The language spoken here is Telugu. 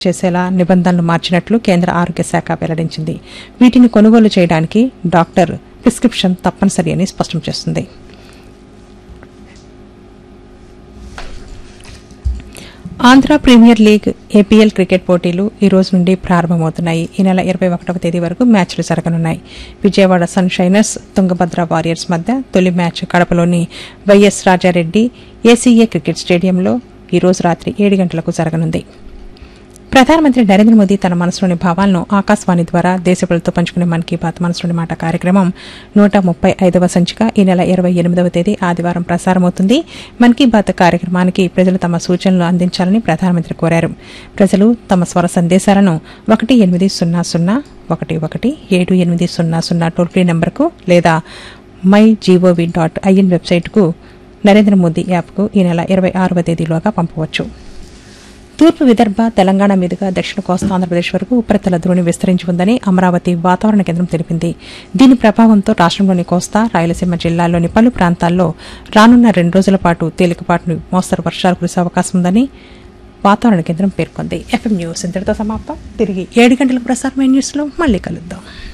చేసేలా నిబంధనలు మార్చినట్లు కేంద్ర ఆరోగ్య శాఖ వెల్లడించింది. వీటిని కొనుగోలు చేయడానికి డాక్టర్ ప్రిస్క్రిప్షన్ తప్పనిసరి అని స్పష్టం చేస్తుంది. Andhra premier league APL cricket పోటీలు ఈ రోజు నుండి ప్రారంభమవుతున్నాయి. ఈ నెల 21వ తేదీ వరకు మ్యాచ్లు జరగనున్నాయి. Vijayawada sun shiners Tungabhadra warriors మధ్య తొలి match కడపలోని YS Rajareddy ACA cricket స్టేడియంలో ఈ రోజు రాత్రి 7 గంటలకు జరగనుంది. ప్రధానమంత్రి నరేంద్ర మోదీ తన మనసులోని భావాలను ఆకాశవాణి ద్వారా దేశ ప్రజలతో పంచుకునే మన్ కీ బాత్ మనసులోని మాట కార్యక్రమం 135వ సంచిక ఈ నెల 28వ తేదీ ఆదివారం ప్రసారమవుతుంది. మన్ కీ బాత్ కార్యక్రమానికి ప్రజలు తమ సూచనలు అందించాలని ప్రధానమంత్రి కోరారు. ప్రజలు తమ స్వర సందేశాలను 1800117800 టోల్ ఫ్రీ నంబర్కు లేదా mygov.in వెబ్సైట్కు నరేంద్ర మోదీ యాప్కు ఈ నెల 26వ తేదీలోగా పంపవచ్చు. తూర్పు విదర్భ, తెలంగాణ మీదుగా దక్షిణ కోస్తా ఆంధ్రప్రదేశ్ వరకు ఉపరితల ద్రోణి విస్తరించి ఉందని అమరావతి వాతావరణ కేంద్రం తెలిపింది. దీని ప్రభావంతో రాష్ట్రంలోని కోస్తా, రాయలసీమ జిల్లాల్లోని పలు ప్రాంతాల్లో రానున్న 2 రోజుల పాటు తేలికపాటి మోస్తరు వర్షాలు కురిసే అవకాశం ఉందని వాతావరణ కేంద్రం పేర్కొంది. ఎఫ్ఎం న్యూస్ ఇంతటితో సమాప్తం. తిరిగి 7 గంటలకు ప్రసారమైన న్యూస్లో మళ్లీ కలుద్దాం.